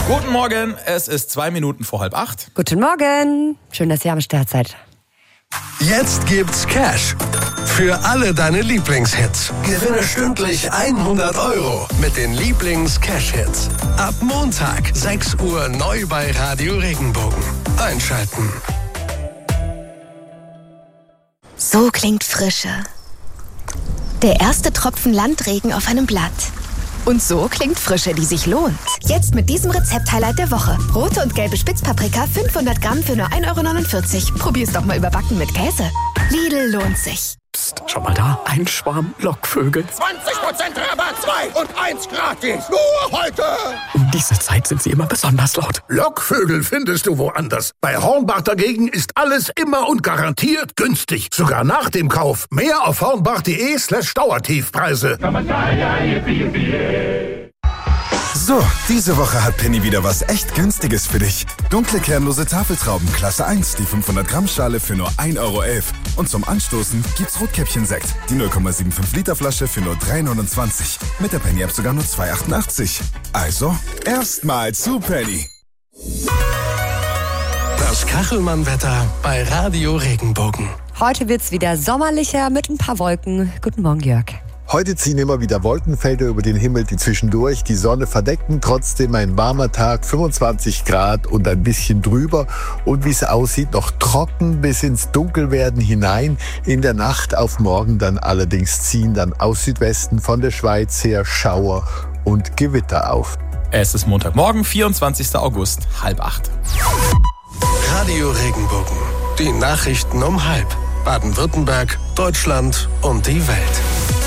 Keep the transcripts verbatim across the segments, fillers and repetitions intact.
Guten Morgen, es ist zwei Minuten vor halb acht. Guten Morgen, schön, dass ihr am Start seid. Jetzt gibt's Cash für alle deine Lieblingshits. Gewinne stündlich hundert Euro mit den Lieblings-Cash-Hits. Ab Montag, sechs Uhr, neu bei Radio Regenbogen. Einschalten. So klingt Frische. Der erste Tropfen Landregen auf einem Blatt. Und so klingt Frische, die sich lohnt. Jetzt mit diesem Rezept-Highlight der Woche. Rote und gelbe Spitzpaprika, fünfhundert Gramm für nur ein Euro neunundvierzig. Probier's doch mal überbacken mit Käse. Lidl lohnt sich. Psst, schau mal da. Ein Schwarm Lockvögel. zwanzig Prozent Rabatt, zwei und eins gratis. Nur heute. Um diese Zeit sind sie immer besonders laut. Lockvögel findest du woanders. Bei Hornbach dagegen ist alles immer und garantiert günstig. Sogar nach dem Kauf. Mehr auf hornbach.de slash Dauertiefpreise. So, diese Woche hat Penny wieder was echt Günstiges für dich. Dunkle kernlose Tafeltrauben Klasse eins, die fünfhundert Gramm Schale für nur ein Euro elf. Und zum Anstoßen gibt's Rotkäppchen-Sekt, die null Komma fünfundsiebzig Liter Flasche für nur drei neunundzwanzig. Mit der Penny-App sogar nur zwei achtundachtzig. Also, erstmal zu Penny. Das Kachelmann-Wetter bei Radio Regenbogen. Heute wird's wieder sommerlicher mit ein paar Wolken. Guten Morgen, Jörg. Heute ziehen immer wieder Wolkenfelder über den Himmel, die zwischendurch die Sonne verdecken. Trotzdem ein warmer Tag, fünfundzwanzig Grad und ein bisschen drüber. Und wie es aussieht, noch trocken bis ins Dunkelwerden hinein. In der Nacht auf morgen dann allerdings ziehen dann aus Südwesten von der Schweiz her Schauer und Gewitter auf. Es ist Montagmorgen, vierundzwanzigster August, halb acht. Radio Regenbogen. Die Nachrichten um halb. Baden-Württemberg, Deutschland und die Welt.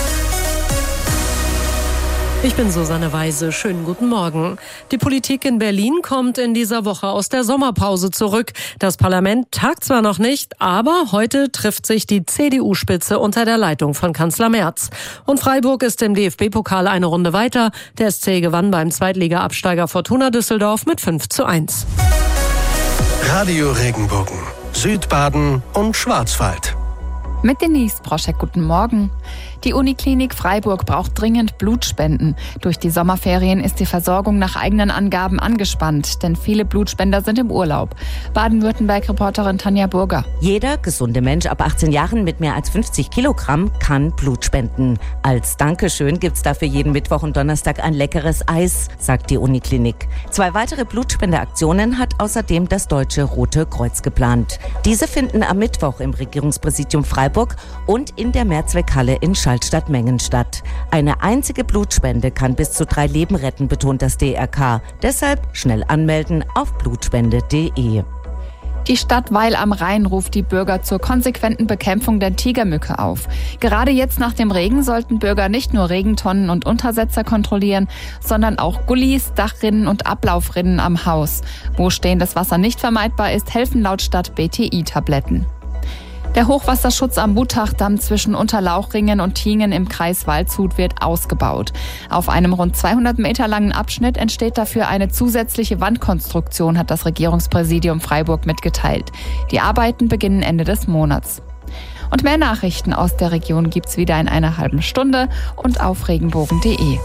Ich bin Susanne Weise. Schönen guten Morgen. Die Politik in Berlin kommt in dieser Woche aus der Sommerpause zurück. Das Parlament tagt zwar noch nicht, aber heute trifft sich die C D U-Spitze unter der Leitung von Kanzler Merz. Und Freiburg ist im D F B-Pokal eine Runde weiter. Der S C gewann beim Zweitliga-Absteiger Fortuna Düsseldorf mit fünf zu eins. Radio Regenbogen. Südbaden und Schwarzwald. Mit Denise Broschek, guten Morgen. Die Uniklinik Freiburg braucht dringend Blutspenden. Durch die Sommerferien ist die Versorgung nach eigenen Angaben angespannt, denn viele Blutspender sind im Urlaub. Baden-Württemberg-Reporterin Tanja Burger. Jeder gesunde Mensch ab achtzehn Jahren mit mehr als fünfzig Kilogramm kann Blut spenden. Als Dankeschön gibt's dafür jeden Mittwoch und Donnerstag ein leckeres Eis, sagt die Uniklinik. Zwei weitere Blutspendeaktionen hat außerdem das Deutsche Rote Kreuz geplant. Diese finden am Mittwoch im Regierungspräsidium Freiburg und in der Mehrzweckhalle in Schaltstadt-Mengen statt. Eine einzige Blutspende kann bis zu drei Leben retten, betont das D R K. Deshalb schnell anmelden auf blutspende punkt de. Die Stadt Weil am Rhein ruft die Bürger zur konsequenten Bekämpfung der Tigermücke auf. Gerade jetzt nach dem Regen sollten Bürger nicht nur Regentonnen und Untersetzer kontrollieren, sondern auch Gullis, Dachrinnen und Ablaufrinnen am Haus. Wo stehendes Wasser nicht vermeidbar ist, helfen laut Stadt B T I-Tabletten. Der Hochwasserschutz am Wutachdamm zwischen Unterlauchringen und Tiengen im Kreis Waldshut wird ausgebaut. Auf einem rund zweihundert Meter langen Abschnitt entsteht dafür eine zusätzliche Wandkonstruktion, hat das Regierungspräsidium Freiburg mitgeteilt. Die Arbeiten beginnen Ende des Monats. Und mehr Nachrichten aus der Region gibt's wieder in einer halben Stunde und auf regenbogen punkt de.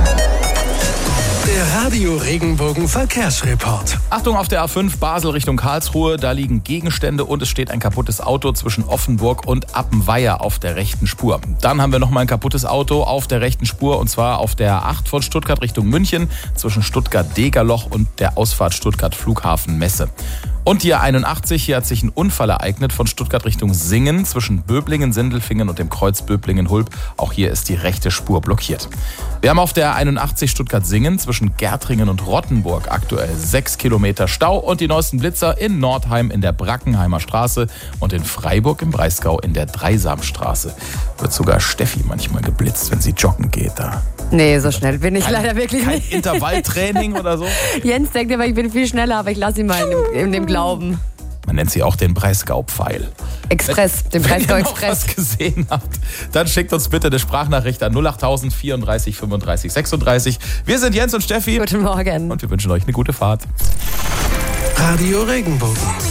Der Radio Regenbogen Verkehrsreport. Achtung auf der A fünf Basel Richtung Karlsruhe, da liegen Gegenstände und es steht ein kaputtes Auto zwischen Offenburg und Appenweier auf der rechten Spur. Dann haben wir nochmal ein kaputtes Auto auf der rechten Spur und zwar auf der A acht von Stuttgart Richtung München zwischen Stuttgart-Degerloch und der Ausfahrt Stuttgart Flughafen Messe. Und die A einundachtzig, hier hat sich ein Unfall ereignet von Stuttgart Richtung Singen zwischen Böblingen, Sindelfingen und dem Kreuz Böblingen-Hulb. Auch hier ist die rechte Spur blockiert. Wir haben auf der A einundachtzig Stuttgart-Singen zwischen Gärtringen und Rottenburg aktuell sechs Kilometer Stau und die neuesten Blitzer in Nordheim in der Brackenheimer Straße und in Freiburg im Breisgau in der Dreisamstraße. Wird sogar Steffi manchmal geblitzt, wenn sie joggen geht da. Nee, so schnell bin ich kein, leider wirklich kein nicht. Kein Intervalltraining oder so? Jens denkt immer, ich bin viel schneller, aber ich lasse ihn mal in dem, in dem Glauben. Man nennt sie auch den Breisgau-Pfeil. Express, den Breisgau Express. Wenn ihr noch was gesehen habt, dann schickt uns bitte eine Sprachnachricht an null acht tausend vierunddreißig fünfunddreißig sechsunddreißig. Wir sind Jens und Steffi. Guten Morgen. Und wir wünschen euch eine gute Fahrt. Radio Regenbogen.